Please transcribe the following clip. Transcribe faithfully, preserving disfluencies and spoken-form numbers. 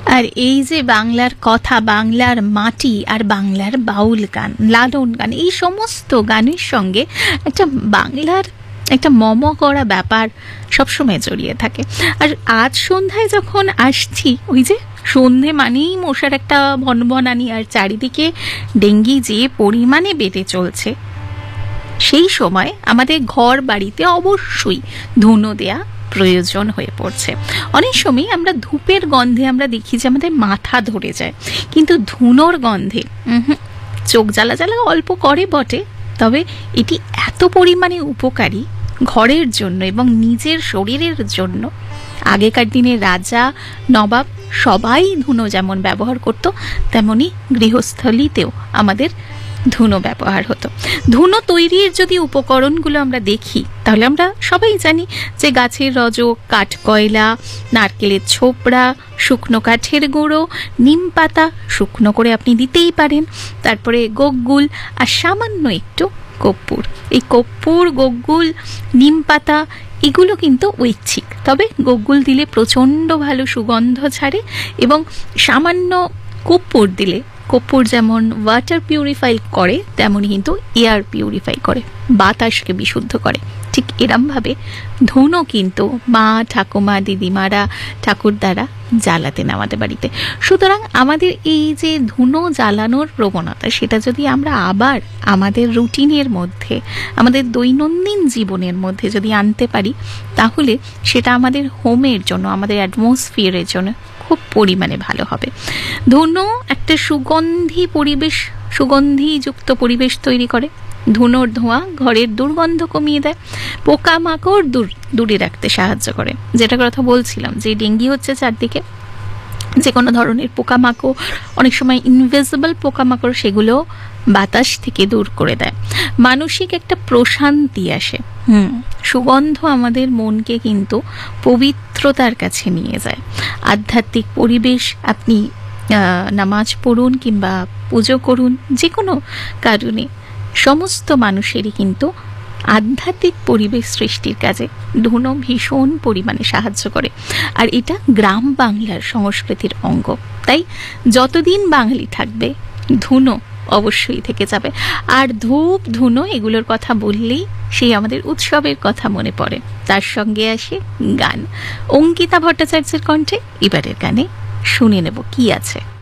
আর এই যে বাংলার কথা, বাংলার মাটি আর বাংলার বাউল গান, লালন গান, এই সমস্ত গানের সঙ্গে একটা বাংলার একটা মম করা ব্যাপার সবসময় জড়িয়ে থাকে। আর আজ সন্ধ্যায় যখন আসছি, ওই যে সন্ধে মানেই মশার একটা ভনভনানি, আর চারিদিকে ডেঙ্গি যে পরিমাণে বেড়ে চলছে, সেই সময় আমাদের ঘর বাড়িতে অবশ্যই ধুনো দেয়া প্রয়োজন হয়ে পড়ছে। অনেক সময় আমরা ধূপের গন্ধে আমরা দেখি যে আমাদের মাথা ধরে যায়, কিন্তু ধুনোর গন্ধে চোখ জ্বালা জ্বালা অল্প করে বটে, তবে এটি এত পরিমাণে উপকারী ঘরের জন্য এবং নিজের শরীরের জন্য। আগেকার দিনে রাজা নবাব সবাই ধুনো যেমন ব্যবহার করত, তেমনি গৃহস্থলীতেও আমাদের ধুনো ব্যবহার হতো। ধুনো তৈরির যদি উপকরণগুলো আমরা দেখি, তাহলে আমরা সবাই জানি যে গাছের রজ, কাঠকয়লা, নারকেলের ছোবড়া, শুকনো কাঠের গুঁড়ো, নিম পাতা শুকনো করে আপনি দিতেই পারেন, তারপরে গোগ্গুল আর সামান্য একটু কর্পূর। এই কর্পূর, গোগ্গুল, নিম পাতা এগুলো কিন্তু ঐচ্ছিক, তবে গোগ্গুল দিলে প্রচণ্ড ভালো সুগন্ধ ছাড়ে, এবং সামান্য কর্পূর দিলে, কর্পূর যেমন ওয়াটার পিউরিফাই করে তেমনই কিন্তু এয়ার পিউরিফাই করে, বাতাসকে বিশুদ্ধ করে। ঠিক এরমভাবে ধুনো কিন্তু মা, ঠাকুমা, দিদিমারা, ঠাকুরদারা জ্বালাতেন আমাদের বাড়িতে। সুতরাং আমাদের এই যে ধুনো জ্বালানোর প্রবণতা, সেটা যদি আমরা আবার আমাদের রুটিনের মধ্যে, আমাদের দৈনন্দিন জীবনের মধ্যে যদি আনতে পারি, তাহলে সেটা আমাদের হোমের জন্য, আমাদের অ্যাটমসফিয়ারের জন্য খুব পরিমাণে ভালো হবে। ধুনো একটা সুগন্ধি পরিবেশ, সুগন্ধিযুক্ত পরিবেশ তৈরি করে। ধুনোর ধোঁয়া ঘরের দুর্গন্ধ কমিয়ে দেয়, পোকামাকড় দূর দূরে রাখতে সাহায্য করে। যেটা কথা বলছিলাম যে ডেঙ্গি হচ্ছে চারদিকে, যে কোনো ধরনের পোকামাকড়, অনেক সময় ইনভিজিবল পোকামাকড়, সেগুলো বাতাস থেকে দূর করে দেয়। মানসিক একটা প্রশান্তি আসে। হুম সুগন্ধ আমাদের মনকে কিন্তু পবিত্রতার কাছে নিয়ে যায়। আধ্যাত্মিক পরিবেশ, আপনি নামাজ পড়ুন কিংবা পুজো করুন, যে কোনো কারণে সমস্ত মানুষেরই কিন্তু আধ্যাত্মিক পরিবেশ সৃষ্টির কাজে ধুনো ভীষণ পরিমাণে সাহায্য করে। আর এটা গ্রাম বাংলার সংস্কৃতির অঙ্গ। তাই যতদিন বাঙালি থাকবে, ধুনো অবশ্যই থেকে যাবে। আর ধূপ, ধুনো এগুলোর কথা বললেই সেই আমাদের উৎসবের কথা মনে পড়ে। তার সঙ্গে আসে গান। অঙ্কিতা ভট্টাচার্যের কণ্ঠে এবারের গানে শুনে নেব কি আছে।